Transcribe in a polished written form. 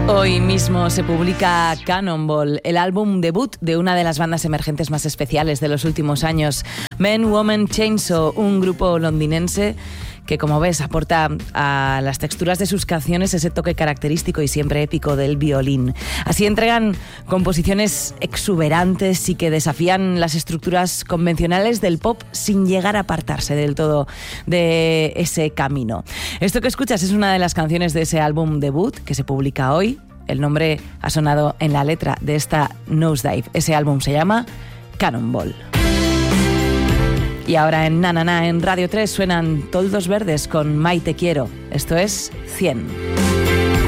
Hoy mismo se publica Cannonball, el álbum debut de una de las bandas emergentes más especiales de los últimos años, Men, Woman, Chainsaw, un grupo londinense que, como ves, aporta a las texturas de sus canciones ese toque característico y siempre épico del violín. Así entregan composiciones exuberantes y que desafían las estructuras convencionales del pop sin llegar a apartarse del todo de ese camino. Esto que escuchas es una de las canciones de ese álbum debut que se publica hoy. El nombre ha sonado en la letra de esta Nosedive. Ese álbum se llama Cannonball. Y ahora en Na Na Na en Radio 3 suenan Toldos Verdes con Mai Te Quiero. Esto es 100.